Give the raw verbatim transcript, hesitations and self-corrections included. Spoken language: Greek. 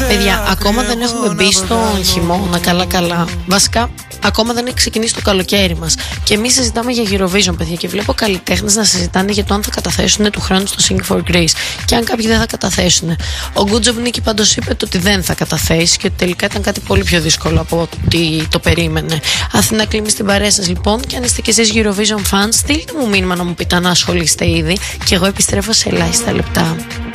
Παιδιά, ακόμα δεν έχουμε μπει στον χειμώνα καλά-καλά. Βασικά, ακόμα δεν έχει ξεκινήσει το καλοκαίρι μας. Και εμείς συζητάμε για Eurovision, παιδιά. Και βλέπω καλλιτέχνες να συζητάνε για το αν θα καταθέσουν του χρόνου στο Sing for Greece. Και αν κάποιοι δεν θα καταθέσουν. Ο Good Job Nicky πάντως είπε ότι δεν θα καταθέσει και ότι τελικά ήταν κάτι πολύ πιο δύσκολο από ό,τι το περίμενε. Αθηνά Κλίμη στην παρέα σας λοιπόν. Και αν είστε κι εσείς Eurovision fans, στείλτε μου μήνυμα να μου πείτε αν ασχολείστε ήδη. Και εγώ επιστρέφω σε ελάχιστα λεπτά.